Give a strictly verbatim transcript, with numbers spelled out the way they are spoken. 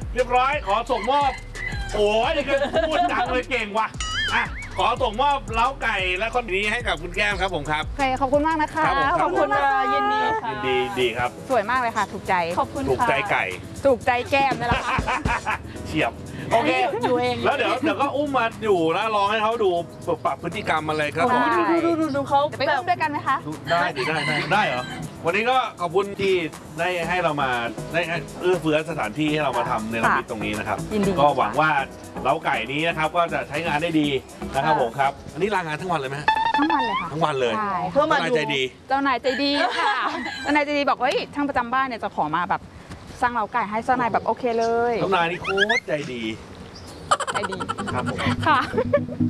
เรียบร้อยขอส่งมอบโอ้ยนี่ก็พูดดังเลยเก่งว่ะอ่ะขอส่งมอบเล้าไก่และคอนนี้ให้กับคุณแก้มครับผมครับโอเคขอบคุณมากนะคะขอบคุณค่ะยินดีค่ะยินดีดีครับสวยมากเลยค่ะถูกใจขอบคุณค่ะถูกใจไก่ถูกใจแก้มนี่แหละค่ะเฉียบโอเคอยู่เองแล้วเดี๋ยวเดี๋ยวก็อุ้มมาอยู่แล้วลองให้เขาดูปรับพฤติกรรมอะไรก็สอนดูดูดูดูเขาไปอุ้มด้วยกันไหมคะได้ดิได้ได้ได้เหรอวันนี้ก็ขอบคุณที่ได้ให้เรามาได้เอื้อเฟื้อสถานที่ให้เรามาทำในระมิดตรงนี้นะครับก็หวังว่าเล้าไก่นี้นะครับก็จะใช้งานได้ดีนะครับผมครับอันนี้ลางานทั้งวันเลยไหมทั้งวันเลยค่ะทั้งวันเลยเพื่อมาดูใจดีเจ้านายใจดีค่ะเจ้านายใจดีบอกว่าช่างประจำบ้านเนี่ยจะขอมาแบบสร้างเล้าไก่ให้เจ้านายแบบโอเคเลยเจ้านายนี่โคตรใจดีใจดีครับผมค่ะ